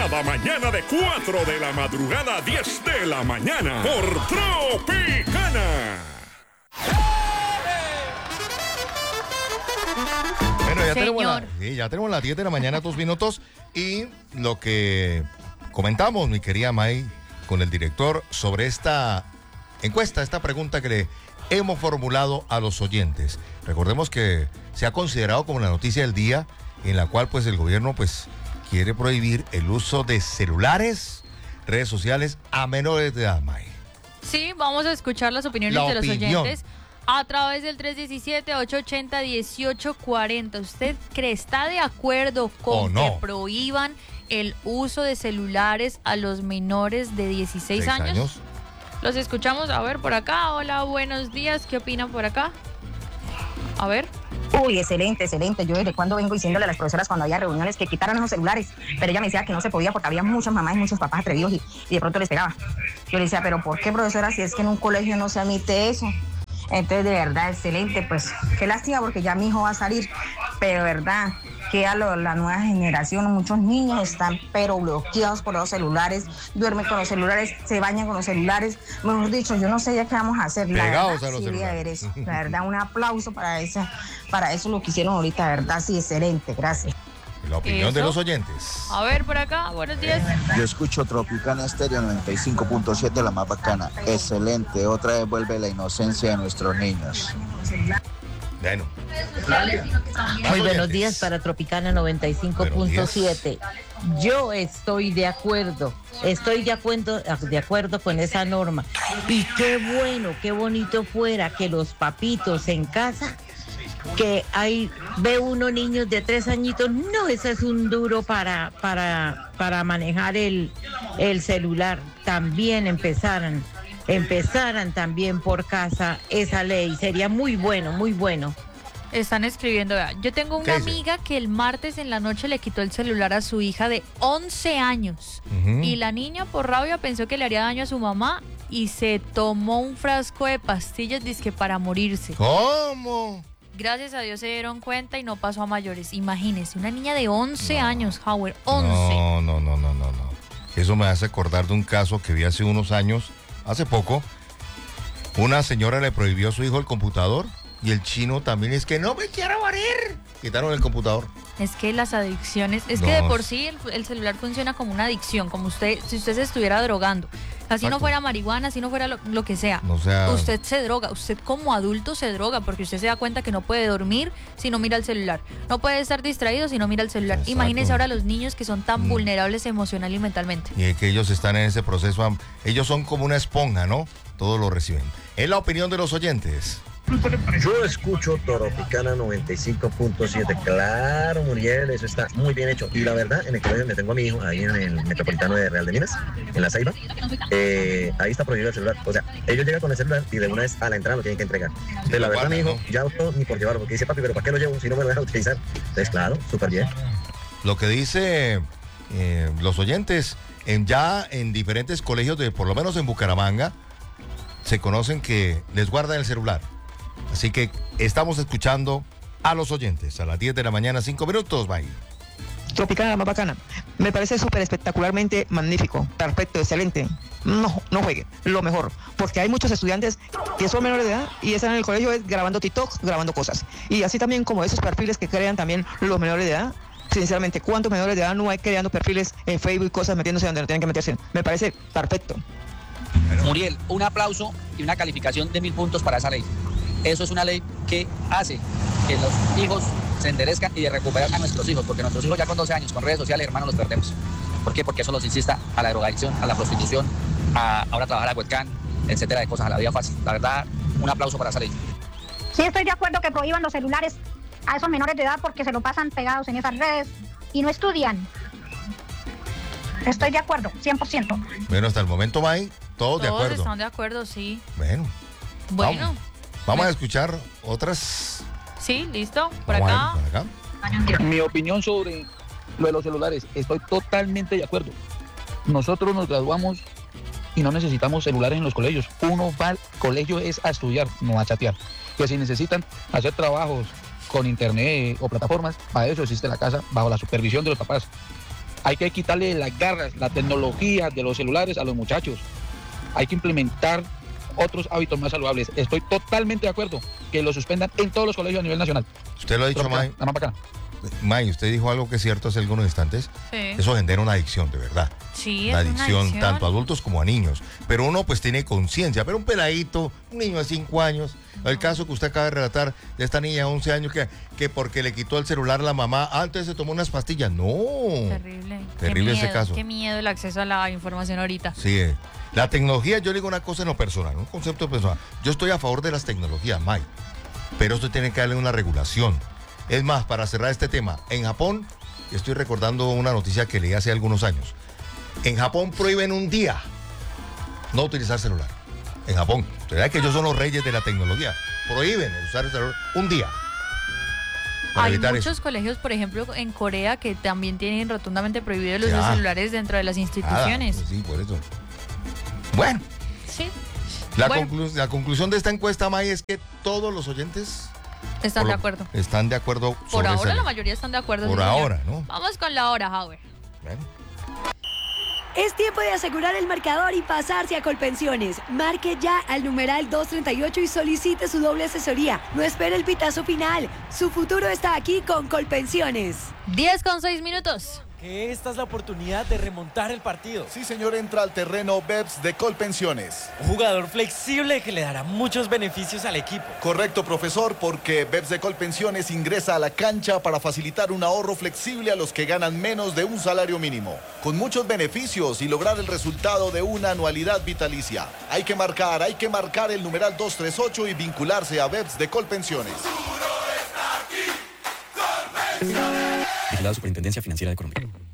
Cada mañana de 4 de la madrugada a 10 de la mañana por Tropicana. Bueno, ya tenemos las 10 de la mañana, 2 minutos. Y lo que comentamos, mi querida May, con el director sobre esta encuesta, esta pregunta que le hemos formulado a los oyentes. Recordemos que se ha considerado como la noticia del día, en la cual pues el gobierno pues quiere prohibir el uso de celulares, redes sociales a menores de edad, May. Sí, vamos a escuchar las opiniones de los oyentes a través del 317-880-1840. ¿Usted está de acuerdo con que prohíban el uso de celulares a los menores de 16 años? Los escuchamos, a ver, por acá. Hola, buenos días. ¿Qué opinan por acá? A ver. Uy, excelente. Yo desde cuando vengo diciéndole a las profesoras cuando había reuniones que quitaran esos celulares, pero ella me decía que no se podía porque había muchas mamás y muchos papás atrevidos y de pronto les pegaba. Yo le decía, pero ¿por qué, profesora, si es que en un colegio no se admite eso? Entonces, de verdad, excelente, pues qué lástima porque ya mi hijo va a salir, pero de verdad que la nueva generación, muchos niños están pero bloqueados por los celulares, duermen con los celulares, se bañan con los celulares, mejor dicho, yo no sé ya qué vamos a hacer. Pegados a los celulares. La verdad, un aplauso para eso lo que hicieron ahorita, de verdad, sí, excelente, gracias. La opinión de los oyentes. A ver, por acá, buenos días. Yo escucho Tropicana Estéreo 95.7, la más bacana. Excelente, otra vez vuelve la inocencia de nuestros niños. Bueno. Muy buenos días para Tropicana 95.7. Yo estoy de acuerdo con esa norma. Y qué bueno, qué bonito fuera que los papitos en casa, que ve uno niños de 3 añitos, no, eso es un duro para manejar el celular. También empezaran también por casa esa ley, sería muy bueno, muy bueno. Están escribiendo, yo tengo una amiga que el martes en la noche le quitó el celular a su hija de 11 años y la niña por rabia pensó que le haría daño a su mamá y se tomó un frasco de pastillas dizque para morirse. ¿Cómo? Gracias a Dios se dieron cuenta y no pasó a mayores. Imagínese, una niña de 11 años, Howard, 11. No. Eso me hace acordar de un caso que vi hace unos años, hace poco. Una señora le prohibió a su hijo el computador y el chino también es que no me quiero morir. Quitaron el computador. Es que las adicciones, que de por sí el celular funciona como una adicción, como si usted se estuviera drogando. Así no fuera marihuana, así no fuera lo que sea. Usted se droga, usted como adulto se droga porque usted se da cuenta que no puede dormir si no mira el celular. No puede estar distraído si no mira el celular. Exacto. Imagínese ahora los niños que son tan vulnerables emocional y mentalmente. Y es que ellos están en ese proceso, ellos son como una esponja, ¿no? Todo lo reciben. Es la opinión de los oyentes. Yo escucho Tropicana 95.7. Claro, Muriel, eso está muy bien hecho. Y la verdad, en el colegio donde tengo a mi hijo, ahí en el Metropolitano de Real de Minas, en La Ceiba, ahí está prohibido el celular. O sea, ellos llegan con el celular y de una vez a la entrada lo tienen que entregar. Entonces, la verdad, mi hijo, ya optó ni por llevarlo, porque dice, papi, ¿pero para qué lo llevo si no me lo dejan utilizar? Entonces, claro, súper bien. Lo que dice los oyentes, ya en diferentes colegios, por lo menos en Bucaramanga, se conocen que les guardan el celular. Así que estamos escuchando a los oyentes a las 10 de la mañana, 5 minutos, bye. Tropicana, más bacana. Me parece súper espectacularmente magnífico, perfecto, excelente. No juegue, lo mejor, porque hay muchos estudiantes que son menores de edad y están en el colegio grabando TikTok, grabando cosas. Y así también como esos perfiles que crean también los menores de edad. Sinceramente, ¿cuántos menores de edad no hay creando perfiles en Facebook y cosas metiéndose donde no tienen que meterse? Me parece perfecto. Muriel, un aplauso y una calificación de 1000 puntos para esa ley. Eso es una ley que hace que los hijos se enderezcan y de recuperar a nuestros hijos, porque nuestros hijos ya con 12 años, con redes sociales, hermanos, los perdemos. ¿Por qué? Porque eso los incita a la drogadicción, a la prostitución, a ahora trabajar a webcam, etcétera, de cosas, a la vida fácil. La verdad, un aplauso para esa ley. Sí, estoy de acuerdo que prohíban los celulares a esos menores de edad porque se lo pasan pegados en esas redes y no estudian. Estoy de acuerdo, 100%. Bueno, hasta el momento, May, todos de acuerdo. Todos están de acuerdo, sí. Bueno. Vamos a escuchar otras. Sí, listo. Por acá. Mi opinión sobre lo de los celulares, estoy totalmente de acuerdo. Nosotros nos graduamos y no necesitamos celulares en los colegios. Uno va al colegio es a estudiar, no a chatear. Que si necesitan hacer trabajos con internet o plataformas, para eso existe la casa bajo la supervisión de los papás. Hay que quitarle las garras, la tecnología de los celulares a los muchachos. Hay que implementar otros hábitos más saludables. Estoy totalmente de acuerdo que lo suspendan en todos los colegios a nivel nacional. Usted lo ha dicho, May. La más bacana. May, usted dijo algo que es cierto hace algunos instantes. Sí. Eso genera una adicción, de verdad. Sí, una adicción tanto a adultos como a niños. Pero uno pues tiene conciencia. Pero un peladito, un niño de 5 años, el caso que usted acaba de relatar de esta niña de 11 años que porque le quitó el celular a la mamá, antes se tomó unas pastillas. No. Terrible. Terrible ese caso. Qué miedo el acceso a la información ahorita. Sí. La tecnología, yo le digo una cosa en lo personal, un concepto personal. Yo estoy a favor de las tecnologías, May. Pero esto tiene que darle una regulación. Es más, para cerrar este tema, en Japón, estoy recordando una noticia que leí hace algunos años. En Japón prohíben un día no utilizar celular. En Japón. ¿Verdad que ellos son los reyes de la tecnología? Prohíben usar el celular un día. Hay muchos colegios, por ejemplo, en Corea, que también tienen rotundamente prohibido el uso de celulares dentro de las instituciones. Pues sí, por eso. Bueno. Sí. La conclusión de esta encuesta, May, es que todos los oyentes... Están de acuerdo. Están de acuerdo. Por ahora la mayoría están de acuerdo. Por ahora, ¿no? Vamos con la hora, Howard. Bueno. Es tiempo de asegurar el marcador y pasarse a Colpensiones. Marque ya al numeral 238 y solicite su doble asesoría. No espere el pitazo final. Su futuro está aquí con Colpensiones. 10:06. Que esta es la oportunidad de remontar el partido. Sí, señor, entra al terreno BEPS de Colpensiones. Un jugador flexible que le dará muchos beneficios al equipo. Correcto, profesor, porque BEPS de Colpensiones ingresa a la cancha para facilitar un ahorro flexible a los que ganan menos de un salario mínimo. Con muchos beneficios y lograr el resultado de una anualidad vitalicia. Hay que marcar el numeral 238 y vincularse a BEPS de Colpensiones. Vigilado Superintendencia Financiera de Colombia.